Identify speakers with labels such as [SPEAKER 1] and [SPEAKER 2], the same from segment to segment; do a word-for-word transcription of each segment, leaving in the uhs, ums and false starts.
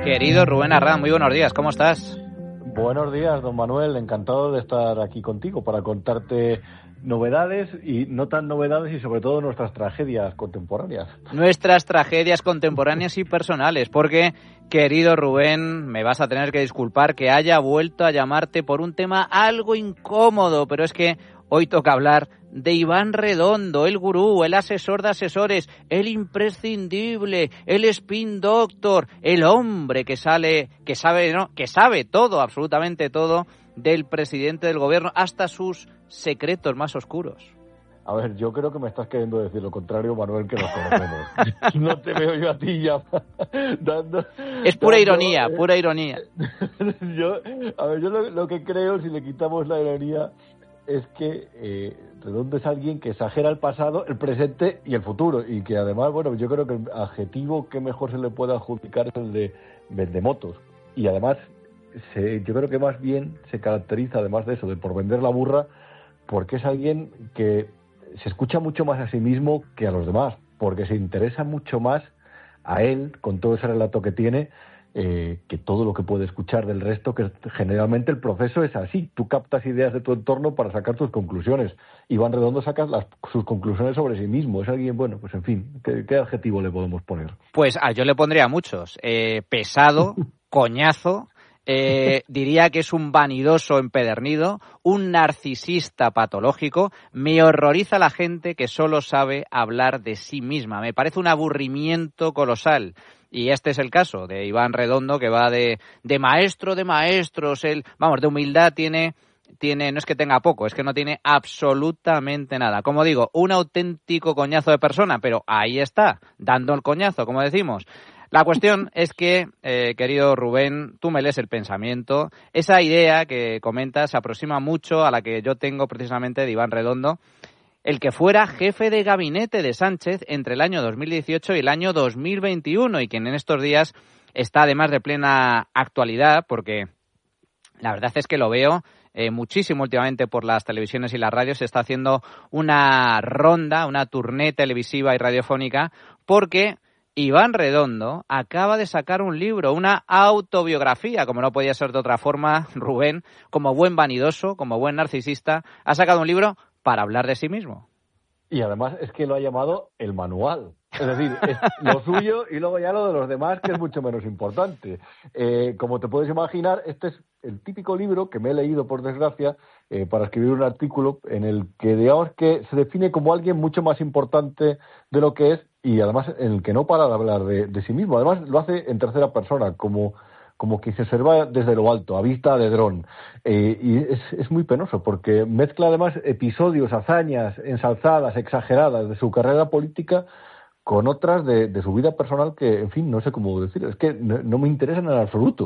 [SPEAKER 1] Querido Rubén Arranz, muy buenos días, ¿cómo estás?
[SPEAKER 2] Buenos días, don Manuel, encantado de estar aquí contigo para contarte novedades y no tan novedades y sobre todo nuestras tragedias contemporáneas.
[SPEAKER 1] Nuestras tragedias contemporáneas y personales, porque, querido Rubén, me vas a tener que disculpar que haya vuelto a llamarte por un tema algo incómodo, pero es que hoy toca hablar de Iván Redondo, el gurú, el asesor de asesores, el imprescindible, el spin doctor, el hombre que sale, que sabe, ¿no? que sabe todo, absolutamente todo, del presidente del gobierno, hasta sus secretos más oscuros.
[SPEAKER 2] A ver, yo creo que me estás queriendo decir lo contrario, Manuel, que nos conocemos. No te veo yo a ti ya dando...
[SPEAKER 1] Es pura
[SPEAKER 2] dando,
[SPEAKER 1] ironía,
[SPEAKER 2] eh,
[SPEAKER 1] pura ironía.
[SPEAKER 2] yo, a ver, yo lo, lo que creo, si le quitamos la ironía, es que eh, Redondo es alguien que exagera el pasado, el presente y el futuro, y que además, bueno, yo creo que el adjetivo que mejor se le puede adjudicar es el de vendemotos. Y además, se, yo creo que más bien se caracteriza, además de eso, de por vender la burra, porque es alguien que se escucha mucho más a sí mismo que a los demás, porque se interesa mucho más a él, con todo ese relato que tiene, eh, que todo lo que puede escuchar del resto, que generalmente el proceso es así. Tú captas ideas de tu entorno para sacar tus conclusiones. Iván Redondo saca las, sus conclusiones sobre sí mismo. Es alguien, bueno, pues en fin, ¿qué, qué adjetivo le podemos poner?
[SPEAKER 1] Pues ah, yo le pondría muchos. Eh, pesado, coñazo, Eh, diría que es un vanidoso empedernido, un narcisista patológico. Me horroriza la gente que solo sabe hablar de sí misma. Me parece un aburrimiento colosal. Y este es el caso de Iván Redondo, que va de, de maestro de maestros. Él, vamos, de humildad tiene... tiene, no es que tenga poco, es que no tiene absolutamente nada. Como digo, un auténtico coñazo de persona, pero ahí está, dando el coñazo, como decimos. La cuestión es que, eh, querido Rubén, tú me lees el pensamiento. Esa idea que comentas se aproxima mucho a la que yo tengo precisamente de Iván Redondo, el que fuera jefe de gabinete de Sánchez entre el año dos mil dieciocho y el año dos mil veintiuno, y quien en estos días está además de plena actualidad, porque la verdad es que lo veo eh, muchísimo últimamente por las televisiones y las radios. Se está haciendo una ronda, una tournée televisiva y radiofónica, porque Iván Redondo acaba de sacar un libro, una autobiografía, como no podía ser de otra forma, Rubén, como buen vanidoso, como buen narcisista, ha sacado un libro para hablar de sí mismo.
[SPEAKER 2] Y además es que lo ha llamado el manual. Es decir, es lo suyo y luego ya lo de los demás, que es mucho menos importante. Eh, como te puedes imaginar, este es el típico libro que me he leído, por desgracia, eh, para escribir un artículo en el que, digamos, que se define como alguien mucho más importante de lo que es, y además en el que no para de hablar de, de sí mismo. Además lo hace en tercera persona, como... como que se observa desde lo alto, a vista de dron. Eh, y es, es muy penoso, porque mezcla además episodios, hazañas, ensalzadas, exageradas de su carrera política con otras de, de su vida personal que, en fin, no sé cómo decir, es que no, no me interesan en absoluto.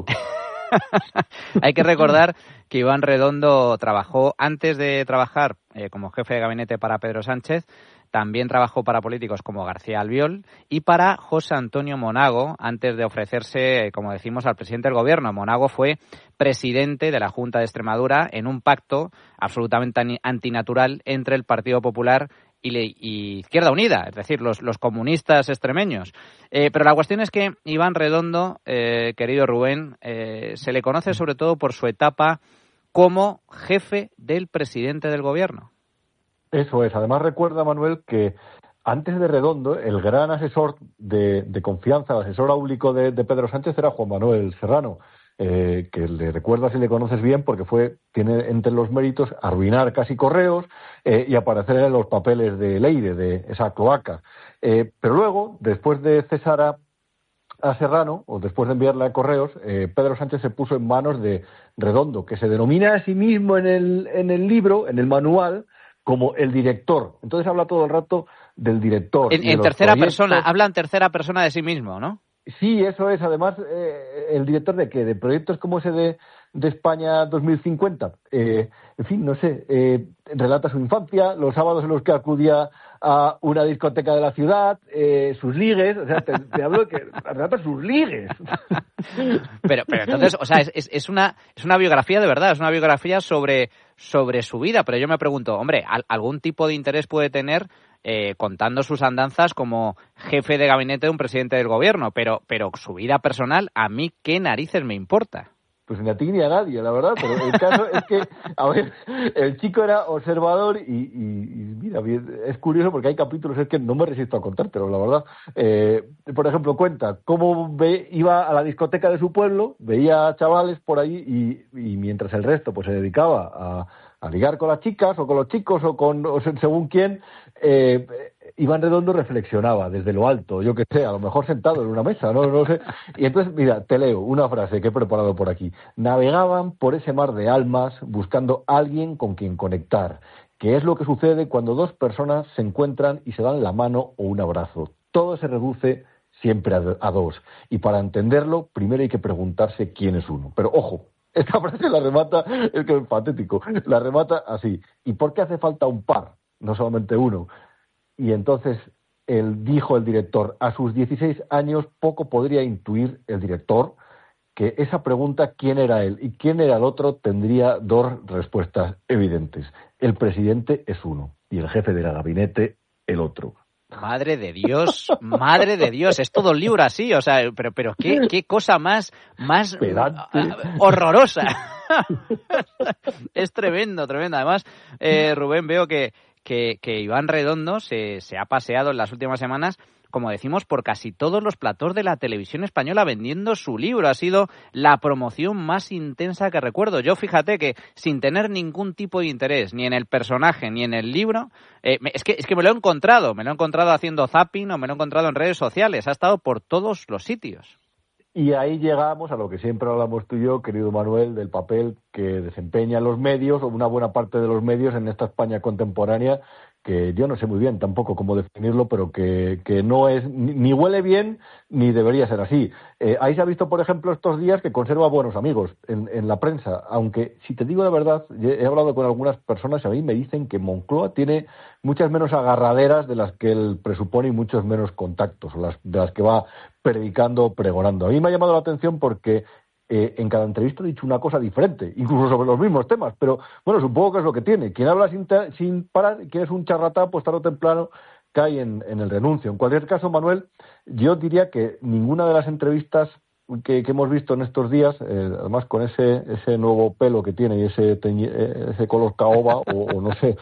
[SPEAKER 1] Hay que recordar que Iván Redondo trabajó, antes de trabajar eh, como jefe de gabinete para Pedro Sánchez, también trabajó para políticos como García Albiol y para José Antonio Monago, antes de ofrecerse, como decimos, al presidente del gobierno. Monago fue presidente de la Junta de Extremadura en un pacto absolutamente antinatural entre el Partido Popular y, le, y Izquierda Unida, es decir, los, los comunistas extremeños. Eh, pero la cuestión es que Iván Redondo, eh, querido Rubén, eh, se le conoce sobre todo por su etapa como jefe del presidente del gobierno.
[SPEAKER 2] Eso es. Además, recuerda, Manuel, que antes de Redondo, el gran asesor de, de confianza, el asesor áulico de, de Pedro Sánchez era Juan Manuel Serrano, eh, que le recuerdas si le conoces bien, porque fue tiene entre los méritos arruinar casi Correos eh, y aparecer en los papeles de Leire, de esa cloaca. Eh, pero luego, después de cesar a, a Serrano, o después de enviarle a Correos, eh, Pedro Sánchez se puso en manos de Redondo, que se denomina a sí mismo en el, en el libro, en el manual, como el director. Entonces habla todo el rato del director.
[SPEAKER 1] En, en tercera proyectos. persona, habla en tercera persona de sí mismo, ¿no?
[SPEAKER 2] Sí, eso es. Además, eh, ¿el director de qué? ¿De proyectos como ese de, de España dos mil cincuenta? Eh, en fin, no sé. Eh, relata su infancia, los sábados en los que acudía a una discoteca de la ciudad, eh, sus ligues. O sea, te, te hablo de que relata sus ligues.
[SPEAKER 1] Pero, pero entonces, o sea, es, es, es, una, es una biografía de verdad, es una biografía sobre, sobre su vida. Pero yo me pregunto, hombre, ¿algún tipo de interés puede tener eh, contando sus andanzas como jefe de gabinete de un presidente del gobierno, pero, pero su vida personal, ¿a mí qué narices me importa?
[SPEAKER 2] Pues ni a ti ni a nadie, la verdad, pero el caso es que, a ver, el chico era observador y, y, y mira, es curioso porque hay capítulos, es que no me resisto a contártelo, la verdad. Eh, por ejemplo, cuenta cómo ve, iba a la discoteca de su pueblo, veía a chavales por ahí y, y mientras el resto pues se dedicaba a, a ligar con las chicas o con los chicos o con o según quién, eh, Iván Redondo reflexionaba desde lo alto, yo que sé, a lo mejor sentado en una mesa, no, no sé. Y entonces, mira, te leo una frase que he preparado por aquí. Navegaban por ese mar de almas buscando a alguien con quien conectar, que es lo que sucede cuando dos personas se encuentran y se dan la mano o un abrazo. Todo se reduce siempre a, a dos. Y para entenderlo, primero hay que preguntarse quién es uno. Pero ojo, esta frase la remata, es que es patético, la remata así. ¿Y por qué hace falta un par? No solamente uno. Y entonces él dijo el director, a sus dieciséis años poco podría intuir el director que esa pregunta, ¿quién era él y quién era el otro?, tendría dos respuestas evidentes. El presidente es uno y el jefe del gabinete el otro.
[SPEAKER 1] Madre de Dios, madre de Dios, es todo un libro así, o sea, pero pero qué, qué cosa más, más horrorosa. Es tremendo, tremendo. Además, eh, Rubén, veo que Que, que Iván Redondo se, se ha paseado en las últimas semanas, como decimos, por casi todos los platós de la televisión española vendiendo su libro. Ha sido la promoción más intensa que recuerdo. Yo, fíjate que sin tener ningún tipo de interés, ni en el personaje, ni en el libro, eh, es que es que me lo he encontrado. Me lo he encontrado haciendo zapping o me lo he encontrado en redes sociales. Ha estado por todos los sitios.
[SPEAKER 2] Y ahí llegamos a lo que siempre hablamos tú y yo, querido Manuel, del papel que desempeñan los medios, o una buena parte de los medios en esta España contemporánea, que yo no sé muy bien tampoco cómo definirlo, pero que, que no es, ni, ni huele bien, ni debería ser así. Eh, ahí se ha visto, por ejemplo, estos días que conserva buenos amigos en, en la prensa, aunque, si te digo la verdad, he hablado con algunas personas y a mí me dicen que Moncloa tiene muchas menos agarraderas de las que él presupone y muchos menos contactos, las, de las que va predicando, pregonando. A mí me ha llamado la atención porque eh, en cada entrevista ha dicho una cosa diferente, incluso sobre los mismos temas, pero bueno, supongo que es lo que tiene. Quien habla sin, sin parar, quien es un charlatán, pues tarde o temprano cae en, en el renuncio. En cualquier caso, Manuel, yo diría que ninguna de las entrevistas que, que hemos visto en estos días, eh, además con ese ese nuevo pelo que tiene y ese teñi, ese color caoba o, o no sé,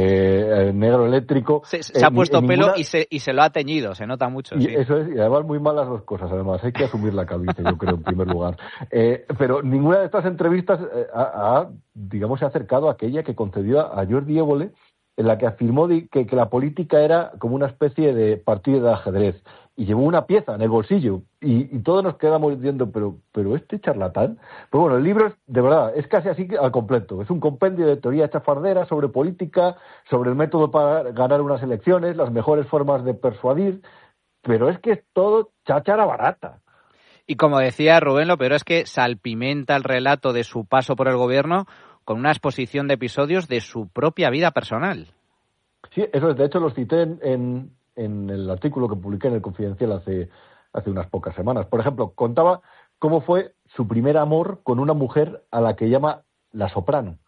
[SPEAKER 2] eh, negro eléctrico.
[SPEAKER 1] Se, se eh, ha puesto pelo ninguna... y, se, y se lo ha teñido, se nota mucho.
[SPEAKER 2] Y
[SPEAKER 1] sí.
[SPEAKER 2] Eso es, y además muy mal las dos cosas, además, hay que asumir la calvicie, yo creo, en primer lugar. Eh, pero ninguna de estas entrevistas eh, ha, ha, digamos, se ha acercado a aquella que concedió a Jordi Évole, en la que afirmó que, que la política era como una especie de partido de ajedrez, y llevó una pieza en el bolsillo, y, y todos nos quedamos diciendo, pero pero este charlatán. Pues bueno, el libro es, de verdad, es casi así al completo. Es un compendio de teoría chafardera sobre política, sobre el método para ganar unas elecciones, las mejores formas de persuadir, pero es que es todo cháchara barata.
[SPEAKER 1] Y como decía Rubén, lo peor es que salpimenta el relato de su paso por el gobierno con una exposición de episodios de su propia vida personal.
[SPEAKER 2] Sí, eso es. De hecho, los cité en, en, en el artículo que publiqué en El Confidencial hace, hace unas pocas semanas. Por ejemplo, contaba cómo fue su primer amor con una mujer a la que llama La Soprano.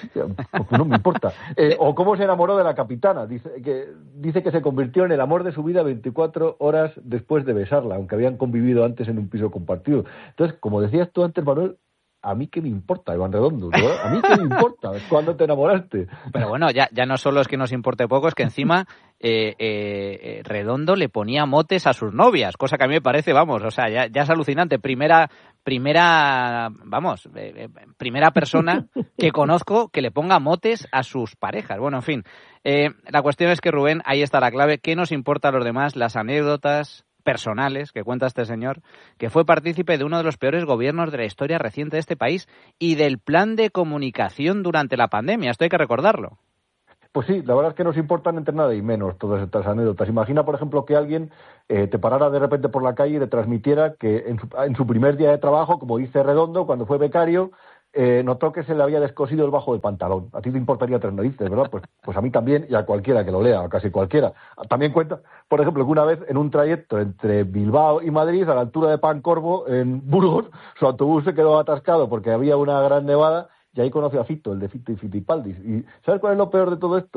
[SPEAKER 2] No me importa. Eh, o cómo se enamoró de la capitana. Dice que, dice que se convirtió en el amor de su vida veinticuatro horas después de besarla, aunque habían convivido antes en un piso compartido. Entonces, como decías tú antes, Manuel, a mí qué me importa, Iván Redondo, ¿no? A mí qué me importa, ¿cuándo te enamoraste?
[SPEAKER 1] Pero bueno, ya, ya no solo es que nos importe poco, es que encima eh, eh, Redondo le ponía motes a sus novias, cosa que a mí me parece, vamos, o sea, ya, ya es alucinante. Primera, primera, vamos, eh, primera persona que conozco que le ponga motes a sus parejas. Bueno, en fin, eh, la cuestión es que, Rubén, ahí está la clave. ¿Qué nos importa a los demás? Las anécdotas personales que cuenta este señor, que fue partícipe de uno de los peores gobiernos de la historia reciente de este país y del plan de comunicación durante la pandemia. Esto hay que recordarlo.
[SPEAKER 2] Pues sí, la verdad es que no nos importan entre nada y menos todas estas anécdotas. Imagina, por ejemplo, que alguien eh, te parara de repente por la calle y te transmitiera que en su, en su primer día de trabajo, como dice Redondo, cuando fue becario, eh, notó que se le había descosido el bajo del pantalón. A ti te importaría tres narices, ¿verdad? Pues, pues a mí también y a cualquiera que lo lea, a casi cualquiera. También cuenta, por ejemplo, que una vez en un trayecto entre Bilbao y Madrid, a la altura de Pancorbo, en Burgos, su autobús se quedó atascado porque había una gran nevada y ahí conoció a Fito, el de Fito y Fitipaldis. ¿Y sabes cuál es lo peor de todo esto?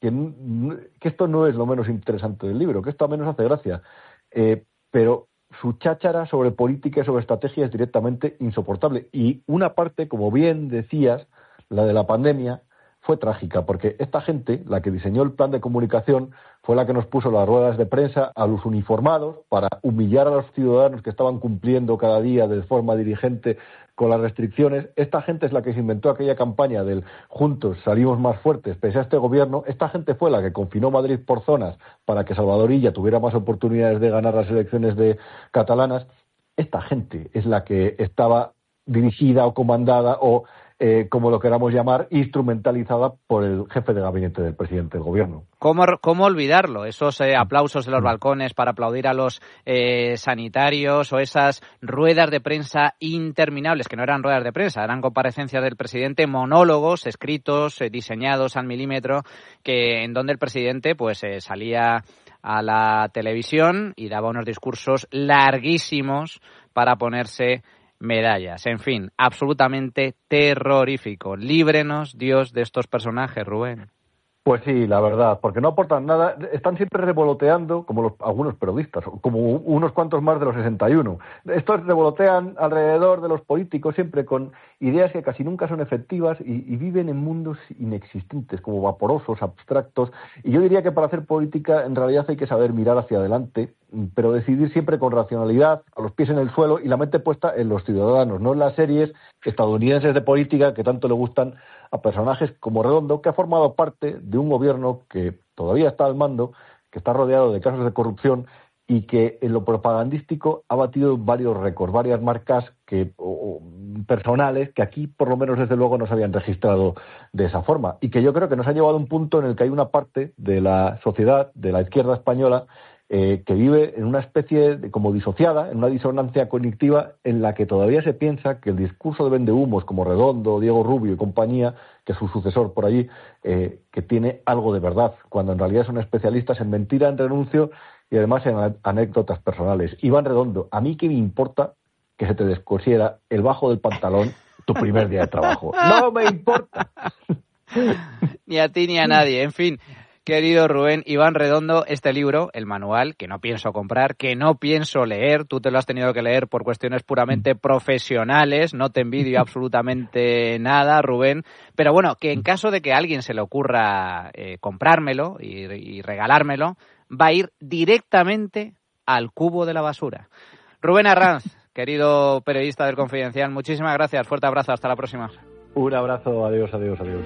[SPEAKER 2] que, que esto no es lo menos interesante del libro, que esto al menos hace gracia, eh, pero su cháchara sobre política y sobre estrategia es directamente insoportable. Y una parte, como bien decías, la de la pandemia, fue trágica, porque esta gente, la que diseñó el plan de comunicación, fue la que nos puso las ruedas de prensa a los uniformados para humillar a los ciudadanos que estaban cumpliendo cada día de forma dirigente con las restricciones. Esta gente es la que se inventó aquella campaña del juntos salimos más fuertes pese a este gobierno. Esta gente fue la que confinó Madrid por zonas para que Salvador Illa tuviera más oportunidades de ganar las elecciones de catalanas. Esta gente es la que estaba dirigida o comandada o Eh, como lo queramos llamar, instrumentalizada por el jefe de gabinete del presidente del gobierno.
[SPEAKER 1] ¿Cómo, cómo olvidarlo? Esos eh, aplausos en los balcones para aplaudir a los eh, sanitarios o esas ruedas de prensa interminables, que no eran ruedas de prensa, eran comparecencias del presidente, monólogos escritos, eh, diseñados al milímetro, que en donde el presidente pues eh, salía a la televisión y daba unos discursos larguísimos para ponerse medallas. En fin, absolutamente terrorífico. Líbrenos, Dios, de estos personajes, Rubén.
[SPEAKER 2] Pues sí, la verdad, porque no aportan nada, están siempre revoloteando, como los, algunos periodistas, como unos cuantos más de los sesenta y uno. Estos revolotean alrededor de los políticos siempre con ideas que casi nunca son efectivas y, y viven en mundos inexistentes, como vaporosos, abstractos. Y yo diría que para hacer política en realidad hay que saber mirar hacia adelante, pero decidir siempre con racionalidad, a los pies en el suelo y la mente puesta en los ciudadanos, no en las series estadounidenses de política que tanto le gustan a personajes como Redondo, que ha formado parte de un gobierno que todavía está al mando, que está rodeado de casos de corrupción y que en lo propagandístico ha batido varios récords, varias marcas que o, o, personales que aquí por lo menos desde luego no se habían registrado de esa forma y que yo creo que nos ha llevado a un punto en el que hay una parte de la sociedad, de la izquierda española, Eh, que vive en una especie de como disociada, en una disonancia cognitiva en la que todavía se piensa que el discurso de vendehumos como Redondo, Diego Rubio y compañía, que es su sucesor por allí, eh, que tiene algo de verdad, cuando en realidad son especialistas en mentira, en renuncio y además en anécdotas personales. Iván Redondo, a mí qué me importa que se te descosiera el bajo del pantalón tu primer día de trabajo. ¡No me importa!
[SPEAKER 1] Ni a ti ni a nadie, en fin. Querido Rubén, Iván Redondo, este libro, el manual, que no pienso comprar, que no pienso leer, tú te lo has tenido que leer por cuestiones puramente profesionales, no te envidio absolutamente nada, Rubén, pero bueno, que en caso de que a alguien se le ocurra eh, comprármelo y, y regalármelo, va a ir directamente al cubo de la basura. Rubén Arranz, querido periodista del Confidencial, muchísimas gracias, fuerte abrazo, hasta la próxima.
[SPEAKER 2] Un abrazo, adiós, adiós, adiós.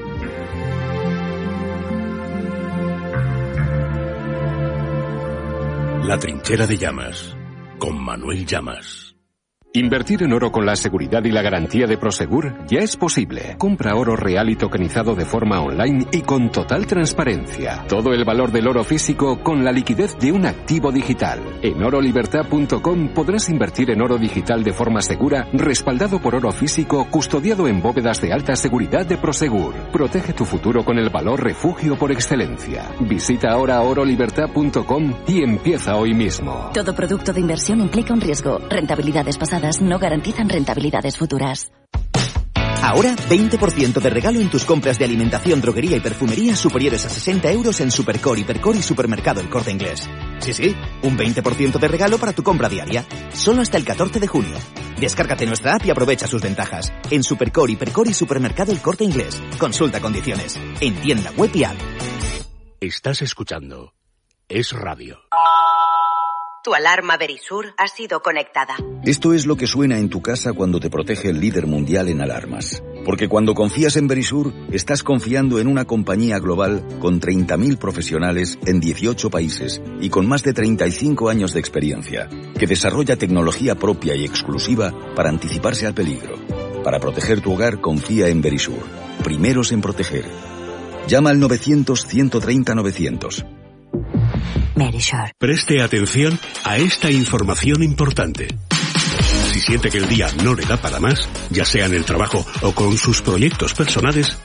[SPEAKER 3] La trinchera de Llamas, con Manuel Llamas.
[SPEAKER 4] Invertir en oro con la seguridad y la garantía de Prosegur ya es posible. Compra oro real y tokenizado de forma online y con total transparencia. Todo el valor del oro físico con la liquidez de un activo digital. En oro libertad punto com podrás invertir en oro digital de forma segura, respaldado por oro físico, custodiado en bóvedas de alta seguridad de Prosegur. Protege tu futuro con el valor refugio por excelencia. Visita ahora oro libertad punto com y empieza hoy mismo.
[SPEAKER 5] Todo producto de inversión implica un riesgo. Rentabilidades pasadas no garantizan rentabilidades futuras.
[SPEAKER 6] Ahora, veinte por ciento de regalo en tus compras de alimentación, droguería y perfumería superiores a sesenta euros en Supercore, Hipercore y Supermercado El Corte Inglés. Sí, sí, un veinte por ciento de regalo para tu compra diaria. Solo hasta el catorce de junio. Descárgate nuestra app y aprovecha sus ventajas. En Supercore, Hipercore y Supermercado El Corte Inglés. Consulta condiciones. En tienda web y app.
[SPEAKER 3] Estás escuchando Es Radio.
[SPEAKER 7] Tu alarma Verisur ha sido conectada.
[SPEAKER 8] Esto es lo que suena en tu casa cuando te protege el líder mundial en alarmas. Porque cuando confías en Verisur, estás confiando en una compañía global con treinta mil profesionales en dieciocho países y con más de treinta y cinco años de experiencia, que desarrolla tecnología propia y exclusiva para anticiparse al peligro. Para proteger tu hogar, confía en Verisur. Primeros en proteger. Llama al novecientos, ciento treinta, novecientos.
[SPEAKER 5] Verisur.
[SPEAKER 3] Preste atención a esta información importante. Si siente que el día no le da para más, ya sea en el trabajo o con sus proyectos personales,